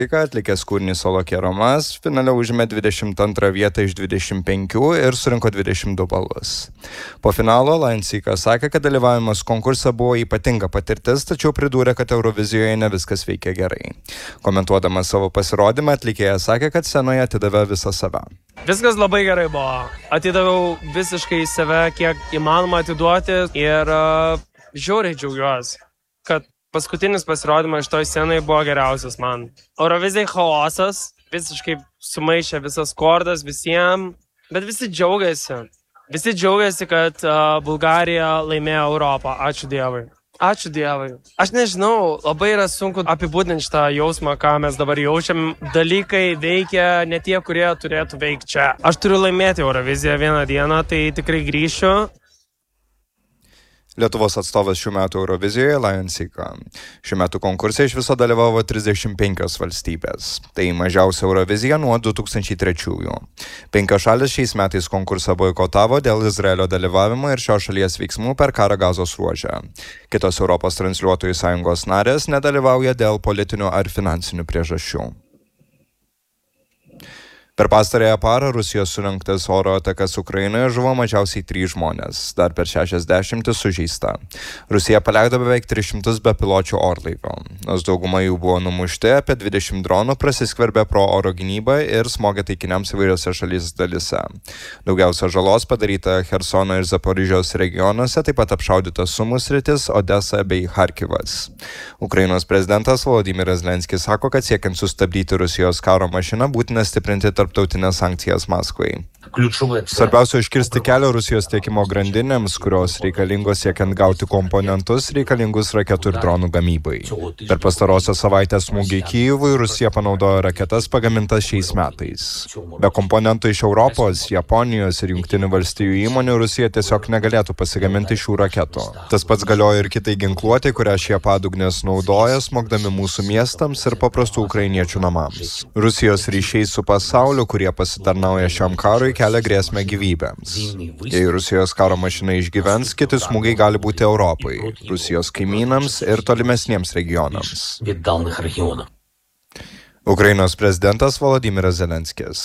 Atlikęs kūrinį Solo Keromas, finale užėmė 22 vietą iš 25 ir surinko 22 balus. Po finalo Lionsika sakė, kad dalyvavimas konkurse buvo ypatinga patirtis, tačiau pridūrė, kad Eurovizijoje ne viskas veikia gerai. Komentuodamas savo pasirodymą, atlikėja sakė, kad scenoje atidavė visą save. Viskas labai gerai buvo. Atidaviau visiškai save, kiek įmanoma atiduoti ir žiauriai džiaugiuosi, kad paskutinis pasirodymas šitoj scenai buvo geriausias man. Eurovizijai chaosas, visiškai sumaišė visas kordas visiems, bet visi džiaugiasi. Visi džiaugiasi, kad Bulgarija laimėjo Europą. Ačiū Dievui. Ačiū Dievui. Aš nežinau, labai yra sunku apibūdinti šitą jausmą, ką mes dabar jaučiam. Dalykai veikia ne tie, kurie turėtų veikti čia. Aš turiu laimėti Euroviziją vieną dieną, tai tikrai grįšiu. Lietuvos atstovas šių metų Eurovizijoje Lionsika. Šių metų konkurse iš viso dalyvavo 35 valstybės. Tai mažiausia Eurovizija nuo 2003. 5 šalis šiais metais konkursą boikotavo dėl Izraelio dalyvavimo ir šios šalies veiksmų per karą Gazos ruože. Kitos Europos transliuotojų sąjungos narės nedalyvauja dėl politinių ar finansinių priežasčių. Per pastarąją parą Rusijos surengtas oro atakas Ukrainoje žuvo mažiausiai 3 žmonės, dar per 60 sužeista. Rusija paleido beveik 300 bepiločių orlaivių, nors dauguma jų buvo numušti, apie 20 dronų prasiskverbė pro oro gynybą ir smogė taikiniams įvairiose šalies dalyse. Daugiausia žalos padaryta Chersono ir Zaporižijos regionuose, taip pat apšaudyta Sumų sritis, Odesa bei Charkivas. Ukrainos prezidentas Volodymyras Zelenskis sako, kad siekiant sustabdyti Rusijos karo mašiną būtina stiprinti tarptautinės sankcijas Maskvai. Svarbiausia iškirsti kelią Rusijos tiekimo grandinėms, kurios reikalingos siekiant gauti komponentus reikalingus raketų ir dronų gamybai. Per pastarosios savaitės smūgį Kijevui Rusija panaudojo raketas pagamintas šiais metais. Be komponentų iš Europos, Japonijos ir Jungtinių valstijų įmonių Rusija tiesiog negalėtų pasigaminti šių raketų. Tas pats galioja ir kitai ginkluotė, kurią šie padugnės naudoja, smogdami mūsų miestams ir paprastų ukrainiečių namams. Rusijos ryšiai su pasauliu, kurie pasitarnauja šiam karui, kelia grėsmę gyvybėms. Jei Rusijos karo mašina išgyvens, kiti smūgiai gali būti Europai, Rusijos kaimynams ir tolimesniems regionams. Ukrainos prezidentas Volodymyras Zelenskis.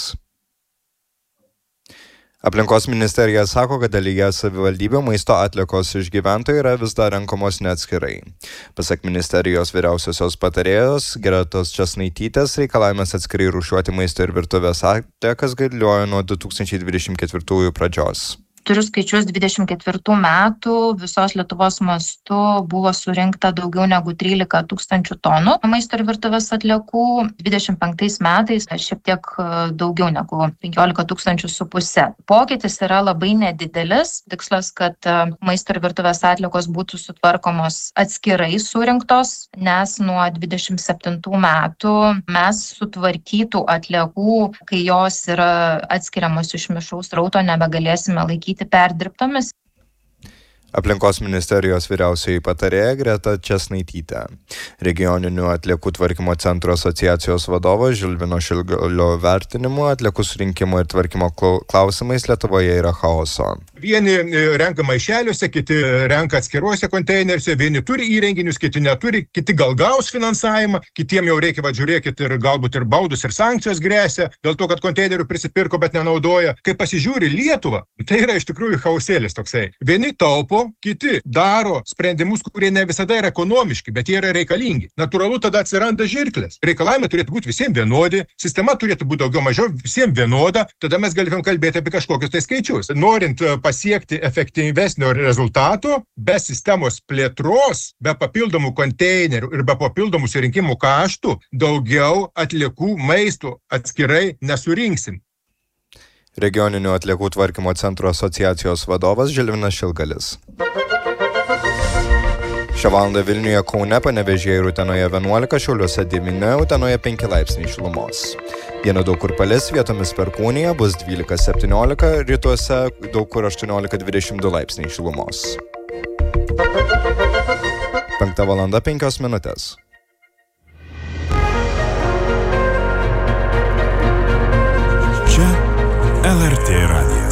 Aplinkos ministerija sako, kad dalyje savivaldybių maisto atliekos iš gyventojų yra vis dar renkamos neatskirai. Pasak ministerijos vyriausiosios patarėjos Gretos Česnaitytės, reikalavimas atskirai rūšiuoti maisto ir virtuvės atliekas galioja nuo 2024 pradžios. Turiu skaičius 24 metų, visos Lietuvos mastu buvo surinkta daugiau negu 13 000 tonų maisto ir virtuvės atliekų. 25 metais šiek tiek daugiau negu 15 500. Pokytis yra labai nedidelis. Tikslas, kad maisto ir virtuvės atliekos būtų sutvarkomos atskirai surinktos, nes nuo 27 metų mes sutvarkytų atliekų, kai jos yra atskiriamos iš mišraus srauto, nebegalėsime laikyti perdirbtomis. Aplinkos ministerijos vyriausioji patarėja Greta Česnaitytė. Regioninių atliekų tvarkymo centro asociacijos vadovas Žilvino Šilgalio vertinimu atliekų surinkimo ir tvarkymo klausimais Lietuvoje yra chaoso. Vieni renka maišeliuose, kiti renka atskiruose konteineriuose, vieni turi įrenginius, kiti neturi, kiti gal gaus finansavimą, kitiem jau reikia, žiūrėkit, ir galbūt ir baudus, ir sankcijos grėsia, dėl to, kad konteinerių prisipirko, bet nenaudoja. Kai pasižiūri Lietuvą, tai yra iš tikrųjų chaosėlis toksai. Vieni taupo, kiti daro sprendimus, kurie ne visada yra ekonomiški, bet jie yra reikalingi. Natūralu, tada atsiranda žirklės. Reikalavimai turėtų būti visiems vienodi, sistema turėtų būti daugiau mažiau visiems vienoda, tada mes galime kalbėti apie kažkokius tai skaičius. Norint pasiekti efektyvesnio rezultato, be sistemos plėtros, be papildomų konteinerių ir be papildomų surinkimų kaštų, daugiau atliekų maisto atskirai nesurinksim. Regioninių atliekų tvarkymo centro asociacijos vadovas Žilvinas Šilgalis. Šią valandą Vilniuje, Kaune, Panevėžyje ir Utenoje 11, Šiauliuose 9, Utenoje 5 laipsniai šilumos. Dieną daug kur palis, vietomis perkūnija, bus 12-17, rytuose daug kur 18-22 laipsniai šilumos. 5:05. Čia LRT radijas.